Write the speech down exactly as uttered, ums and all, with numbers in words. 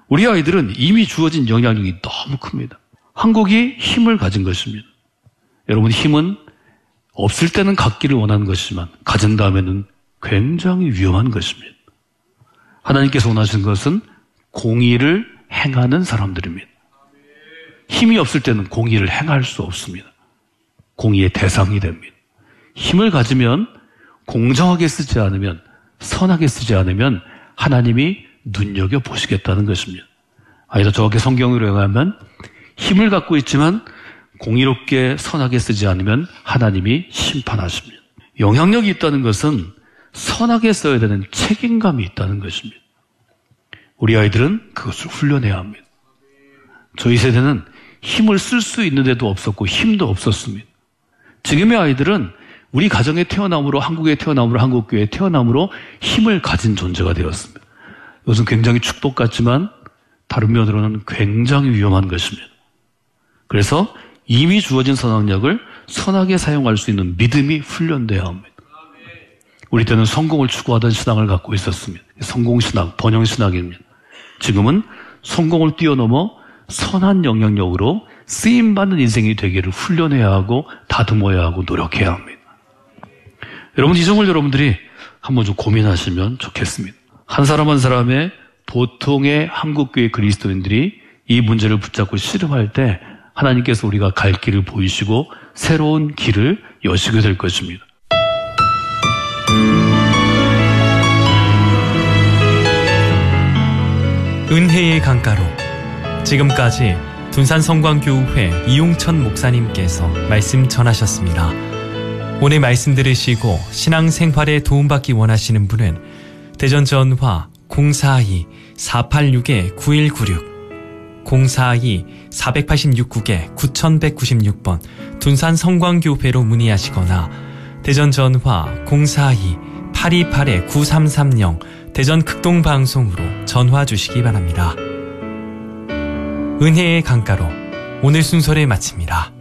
우리 아이들은 이미 주어진 영향력이 너무 큽니다. 한국이 힘을 가진 것입니다. 여러분, 힘은 없을 때는 갖기를 원하는 것이지만 가진 다음에는 굉장히 위험한 것입니다. 하나님께서 원하시는 것은 공의를 행하는 사람들입니다. 힘이 없을 때는 공의를 행할 수 없습니다. 공의의 대상이 됩니다. 힘을 가지면 공정하게 쓰지 않으면, 선하게 쓰지 않으면 하나님이 눈여겨보시겠다는 것입니다. 아니다, 정확히 성경으로 의하면 힘을 갖고 있지만 공의롭게 선하게 쓰지 않으면 하나님이 심판하십니다. 영향력이 있다는 것은 선하게 써야 되는 책임감이 있다는 것입니다. 우리 아이들은 그것을 훈련해야 합니다. 저희 세대는 힘을 쓸 수 있는데도 없었고 힘도 없었습니다. 지금의 아이들은 우리 가정에 태어남으로, 한국에 태어남으로, 한국교회에 태어남으로 힘을 가진 존재가 되었습니다. 이것은 굉장히 축복 같지만 다른 면으로는 굉장히 위험한 것입니다. 그래서 이미 주어진 선악력을 선하게 사용할 수 있는 믿음이 훈련돼야 합니다. 우리 때는 성공을 추구하던 신앙을 갖고 있었습니다. 성공신학, 번영신학입니다. 지금은 성공을 뛰어넘어 선한 영향력으로 쓰임받는 인생이 되기를 훈련해야 하고 다듬어야 하고 노력해야 합니다. 여러분, 이 점을 여러분들이 한번 좀 고민하시면 좋겠습니다. 한 사람 한 사람의 보통의 한국교회 그리스도인들이 이 문제를 붙잡고 씨름할 때 하나님께서 우리가 갈 길을 보이시고 새로운 길을 여시게 될 것입니다. 은혜의 강가로, 지금까지 둔산성광교회 이용천 목사님께서 말씀 전하셨습니다. 오늘 말씀 들으시고 신앙생활에 도움받기 원하시는 분은 대전 전화 공사이 사팔육 구일구육 공사이 사팔육 구 구천백구십육 번 둔산성광교회로 문의하시거나 대전 전화 공사이 팔이팔 구삼삼영 대전 극동방송으로 전화 주시기 바랍니다. 은혜의 강가로 오늘 순서를 마칩니다.